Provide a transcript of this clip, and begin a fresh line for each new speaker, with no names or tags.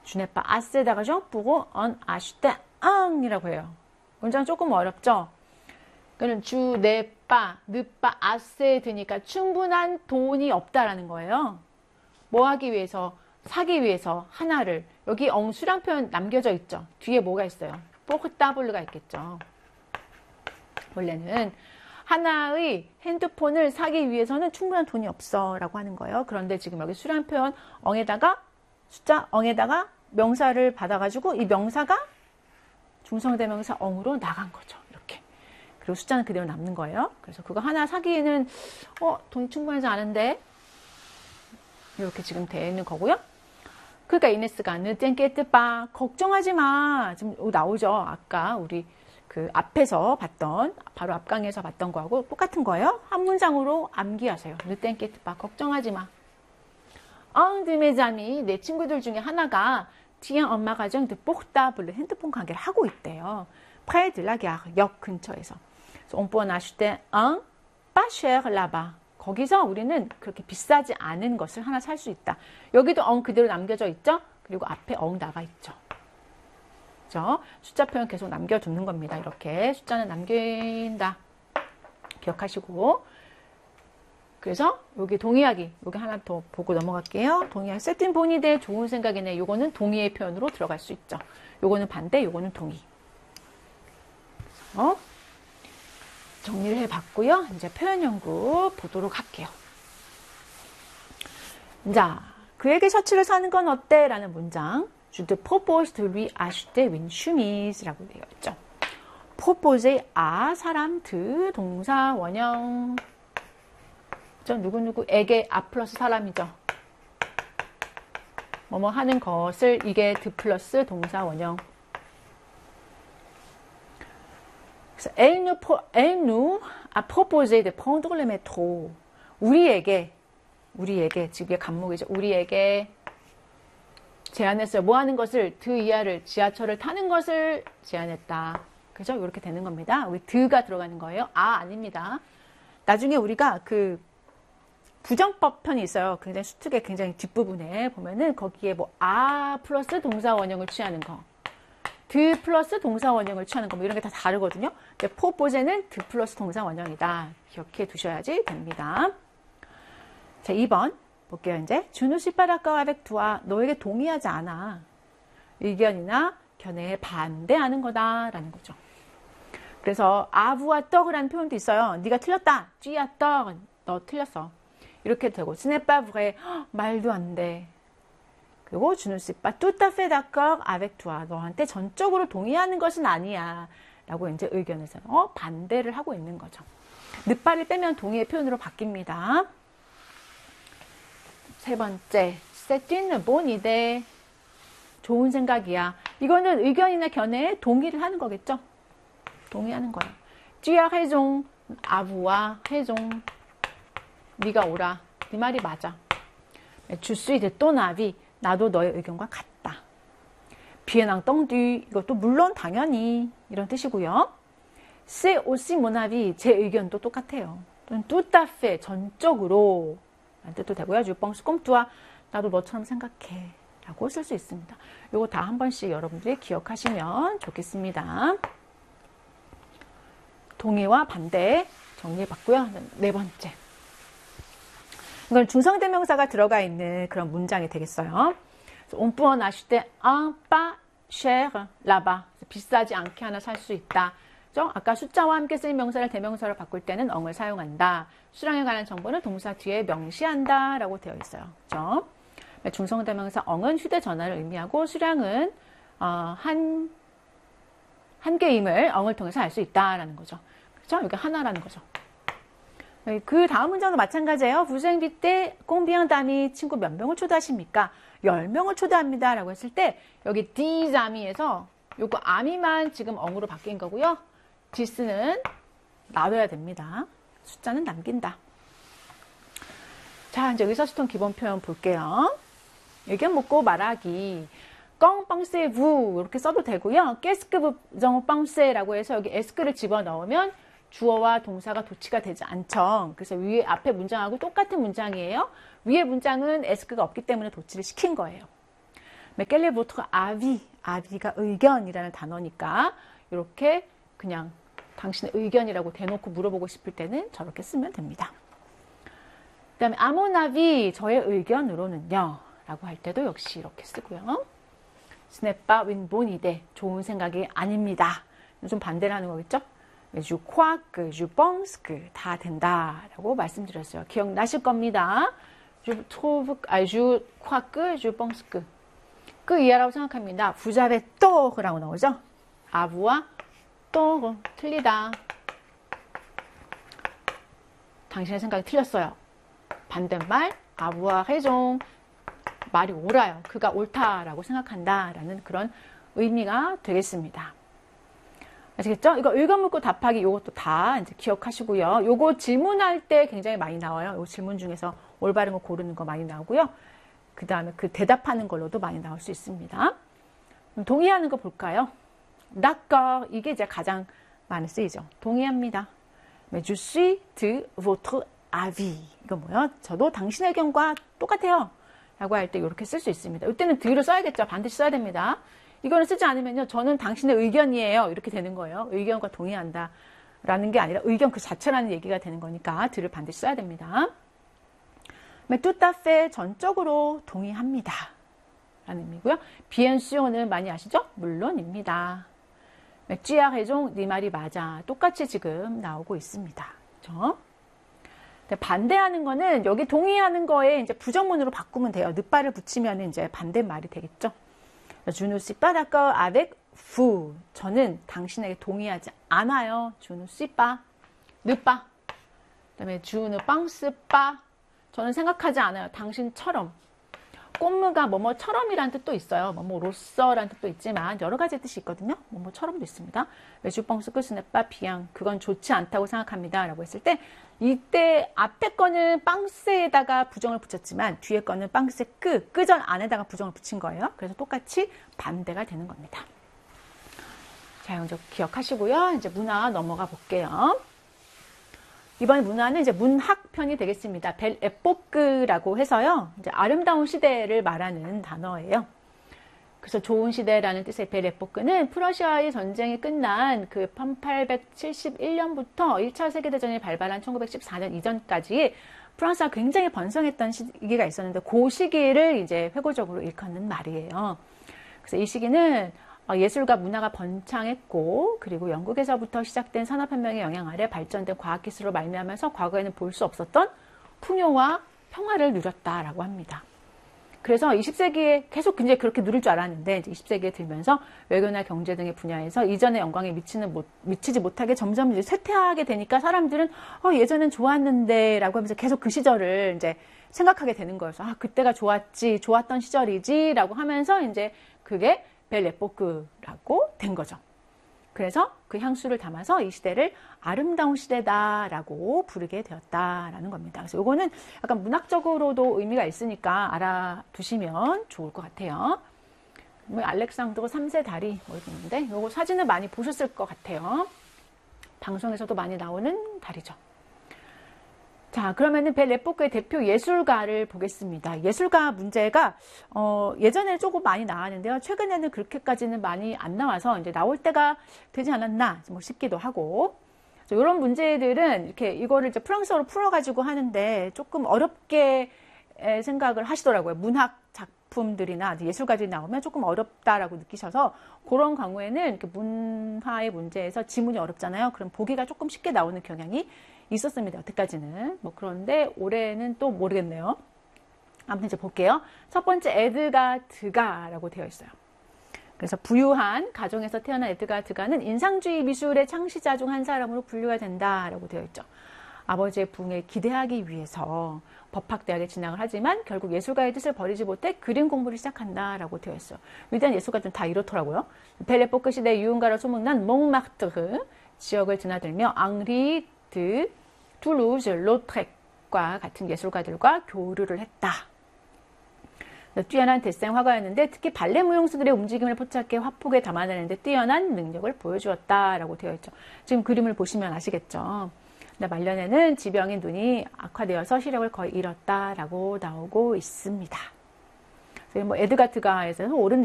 주네빠 아세다가 정보고 언 아시테 앙이라고 해요. 문장 조금 어렵죠? 그는 주네빠 느빠 아세 드니까 충분한 돈이 없다라는 거예요. 뭐 하기 위해서? 사기 위해서 하나를. 여기 수량 표현 남겨져 있죠. 뒤에 뭐가 있어요? 포크따블루가 있겠죠. 원래는 하나의 핸드폰을 사기 위해서는 충분한 돈이 없어 라고 하는 거예요. 그런데 지금 여기 수량 표현 엉에다가 숫자 엉에다가 명사를 받아가지고 이 명사가 중성대명사 엉으로 나간 거죠. 이렇게. 그리고 숫자는 그대로 남는 거예요. 그래서 그거 하나 사기에는 돈이 충분하지 않은데 이렇게 지금 되어 있는 거고요. 그러니까 이네스가 느땡깨뜨빠 걱정하지 마. 지금 나오죠. 아까 우리 그 앞에서 봤던 바로 앞강에서 봤던 거하고 똑같은 거예요. 한 문장으로 암기하세요. 느땡깨뜨빠 걱정하지 마. 엉드메잠이 내 친구들 중에 하나가 티앙 엄마 가정 드뽀따블루 핸드폰 관계를 하고 있대요. 프레드라기아 역 근처에서. 온뽀 나슈 때엉 빠쉐르 라바. 거기서 우리는 그렇게 비싸지 않은 것을 하나 살 수 있다. 여기도 엉 그대로 남겨져 있죠? 그리고 앞에 엉 나가 있죠. 그렇죠? 숫자 표현 계속 남겨두는 겁니다. 이렇게 숫자는 남긴다. 기억하시고. 그래서 여기 동의하기. 여기 하나 더 보고 넘어갈게요. 동의하기. 세팅 본이대 좋은 생각이네. 요거는 동의의 표현으로 들어갈 수 있죠. 요거는 반대, 요거는 동의. 정리를 해봤고요. 이제 표현 연구 보도록 할게요. 자, 그에게 셔츠를 사는 건 어때? 라는 문장. 주드 포포스 드리 아슈테 윈슈미스라고 되어 있죠. 포포즈의 사람, 드, 동사, 원형. 누구누구에게 플러스 사람이죠. 뭐뭐 하는 것을 이게 드 플러스 동사, 원형. 그래서 elle nous a proposé de prendre le métro. 우리에게 지금 간목이죠. 우리에게 제안했어요. 뭐 하는 것을? 드이하를 지하철을 타는 것을 제안했다. 그죠? 이렇게 되는 겁니다. 여기 드가 들어가는 거예요. 아닙니다. 나중에 우리가 그 부정법 편이 있어요. 굉장히 수특의 굉장히 뒷부분에 보면은 거기에 플러스 동사 원형을 취하는 거. 드 플러스 동사 원형을 취하는 거 이런 게 다 다르거든요. 근데 포보제는 드 플러스 동사 원형이다. 기억해 두셔야지 됩니다. 자, 2번 볼게요. 이제 주누시 빠라까 아벡투와 너에게 동의하지 않아. 의견이나 견해에 반대하는 거다라는 거죠. 그래서 아부와 떡이라는 표현도 있어요. 네가 틀렸다. 쥐야 떡. 너 틀렸어. 이렇게 되고 스네빠브에 말도 안 돼. 그리고 주누시빠 뚜따페 다꺼 아벡투아 너한테 전적으로 동의하는 것은 아니야 라고 이제 의견에서 반대를 하고 있는 거죠. 늦바를 빼면 동의의 표현으로 바뀝니다. 세 번째 세틴 본이데 좋은 생각이야. 이거는 의견이나 견해에 동의를 하는 거겠죠. 동의하는 거예요. 쥐야 해종 아부와 해종 네가 오라. 네 말이 맞아. 주수이데 또 나비 나도 너의 의견과 같다. 비에낭 떵뒤 이것도 물론 당연히 이런 뜻이고요. 세 오시 모나비 제 의견도 똑같아요. 뚜따페 전적으로 라는 뜻도 되고요. 주뻥스 꼼뚜아 나도 너처럼 생각해 라고 쓸 수 있습니다. 이거 다 한 번씩 여러분들이 기억하시면 좋겠습니다. 동의와 반대 정리해봤고요. 네 번째 이건 중성대명사가 들어가 있는 그런 문장이 되겠어요. On peut en acheter un pas cher là-bas. 비싸지 않게 하나 살 수 있다. 아까 숫자와 함께 쓰인 명사를 대명사로 바꿀 때는 엉을 사용한다. 수량에 관한 정보는 동사 뒤에 명시한다 라고 되어 있어요. 그렇죠? 중성대명사 엉은 휴대전화를 의미하고 수량은 한 개임을 엉을 통해서 알 수 있다라는 거죠. 그렇죠? 이게 하나라는 거죠. 그 다음 문장도 마찬가지예요. 부생비 때 꽁비앙담이 친구 몇 명을 초대하십니까? 10명을 초대합니다. 라고 했을 때 여기 디자미에서 요거 아미만 지금 엉으로 바뀐 거고요. 디스는 놔둬야 됩니다. 숫자는 남긴다. 자, 이제 의사소통 기본 표현 볼게요. 의견 묻고 말하기. 껑빵세부 이렇게 써도 되고요. 깨스크브 정빵세라고 해서 여기 에스크를 집어넣으면 주어와 동사가 도치가 되지 않죠. 그래서 위에 앞에 문장하고 똑같은 문장이에요. 위에 문장은 에스크가 없기 때문에 도치를 시킨 거예요. quel est votre avis? avis가 의견이라는 단어니까 이렇게 그냥 당신의 의견이라고 대놓고 물어보고 싶을 때는 저렇게 쓰면 됩니다. 그 다음에 à mon avis, 저의 의견으로는요 라고 할 때도 역시 이렇게 쓰고요. Ce n'est pas une bonne idée, 좋은 생각이 아닙니다. 좀 반대를 하는 거겠죠? Je crois que, je pense que 다 된다라고 말씀드렸어요. 기억나실 겁니다. Je trouve, je crois que, je pense que. 그 이하라고 생각합니다. Vous avez tort라고 나오죠? 아부와 tort, 틀리다. 당신의 생각이 틀렸어요. 반대말, 아부와 raison, 말이 옳아요. 그가 옳다라고 생각한다라는 그런 의미가 되겠습니다. 아시겠죠? 이거 의견 묻고 답하기 요것도 다 이제 기억하시고요. 요거 질문할 때 굉장히 많이 나와요. 요 질문 중에서 올바른 거 고르는 거 많이 나오고요. 그 다음에 그 대답하는 걸로도 많이 나올 수 있습니다. 동의하는 거 볼까요? d'accord, 이게 이제 가장 많이 쓰이죠. 동의합니다. Je suis de votre avis. 이거 뭐요? 저도 당신의 의견과 똑같아요. 라고 할 때 이렇게 쓸 수 있습니다. 이때는 do를 써야겠죠. 반드시 써야 됩니다. 이거는 쓰지 않으면요. 저는 당신의 의견이에요. 이렇게 되는 거예요. 의견과 동의한다. 라는 게 아니라 의견 그 자체라는 얘기가 되는 거니까 do를 반드시 써야 됩니다. tout à fait, 전적으로 동의합니다. 라는 의미고요. bien sûr는 많이 아시죠? 물론입니다. tu as raison, 네 말이 맞아. 똑같이 지금 나오고 있습니다. 그렇죠? 반대하는 거는 여기 동의하는 거에 이제 부정문으로 바꾸면 돼요. 늦바를 붙이면 이제 반대말이 되겠죠. Je ne suis pas d'accord avec vous. 저는 당신에게 동의하지 않아요. Je ne suis pas. 늦바. 그 다음에 je ne pense pas. 저는 생각하지 않아요. 당신처럼. 꽃무가 뭐뭐처럼이라는 뜻도 있어요. 뭐뭐로서라는 뜻도 있지만 여러 가지 뜻이 있거든요. 뭐뭐처럼도 있습니다. je pense que ce n'est pas bien. 그건 좋지 않다고 생각합니다. 라고 했을 때 이때 앞에 거는 빵스에다가 부정을 붙였지만 뒤에 거는 빵스 끄전 안에다가 부정을 붙인 거예요. 그래서 똑같이 반대가 되는 겁니다. 자, 먼저 기억하시고요. 이제 문화 넘어가 볼게요. 이번 문화는 이제 문학편이 되겠습니다. 벨 에포크라고 해서요. 이제 아름다운 시대를 말하는 단어예요. 그래서 좋은 시대라는 뜻의 벨 에포크는 프러시아의 전쟁이 끝난 그 1871년부터 1차 세계대전이 발발한 1914년 이전까지 프랑스가 굉장히 번성했던 시기가 있었는데 그 시기를 이제 회고적으로 일컫는 말이에요. 그래서 이 시기는 예술과 문화가 번창했고 그리고 영국에서부터 시작된 산업혁명의 영향 아래 발전된 과학기술로 말미암아서 과거에는 볼 수 없었던 풍요와 평화를 누렸다라고 합니다. 그래서 20세기에 계속 이제 그렇게 누릴 줄 알았는데 이제 20세기에 들면서 외교나 경제 등의 분야에서 이전의 영광에 미치지 못하게 점점 이제 쇠퇴하게 되니까 사람들은 예전엔 좋았는데 라고 하면서 계속 그 시절을 이제 생각하게 되는 거여서 그때가 좋았던 시절이지 라고 하면서 이제 그게 벨 에포크라고 된 거죠. 그래서 그 향수를 담아서 이 시대를 아름다운 시대다라고 부르게 되었다라는 겁니다. 그래서 이거는 약간 문학적으로도 의미가 있으니까 알아두시면 좋을 것 같아요. 알렉산드로 3세 다리 뭐 이렇게 있는데 이거 사진을 많이 보셨을 것 같아요. 방송에서도 많이 나오는 다리죠. 자, 그러면은 벨 에포크의 대표 예술가를 보겠습니다. 예술가 문제가 예전에 조금 많이 나왔는데요. 최근에는 그렇게까지는 많이 안 나와서 이제 나올 때가 되지 않았나 뭐 싶기도 하고. 이런 문제들은 이렇게 이거를 이제 프랑스어로 풀어가지고 하는데 조금 어렵게 생각을 하시더라고요. 문학 작품들이나 예술가들이 나오면 조금 어렵다라고 느끼셔서 그런 경우에는 이렇게 문화의 문제에서 지문이 어렵잖아요. 그럼 보기가 조금 쉽게 나오는 경향이 있었습니다. 여태까지는. 그런데 올해는 또 모르겠네요. 아무튼 이제 볼게요. 첫 번째 에드가 드가라고 되어 있어요. 그래서 부유한 가정에서 태어난 에드가 드가는 인상주의 미술의 창시자 중 한 사람으로 분류가 된다라고 되어 있죠. 아버지의 부흥에 기대하기 위해서 법학대학에 진학을 하지만 결국 예술가의 뜻을 버리지 못해 그림 공부를 시작한다라고 되어 있어요. 위대한 예술가들은 다 이렇더라고요. 벨 에포크 시대 유흥가로 소문난 몽마르트르 지역을 드나들며 앙리 드 툴루즈, 로트렉과 같은 예술가들과 교류를 했다. 뛰어난 데생 화가였는데 특히 발레 무용수들의 움직임을 포착해 화폭에 담아내는데 뛰어난 능력을 보여주었다라고 되어 있죠. 지금 그림을 보시면 아시겠죠. 말년에는 지병인 눈이 악화되어서 시력을 거의 잃었다라고 나오고 있습니다. 뭐 에드가트가에서 옳은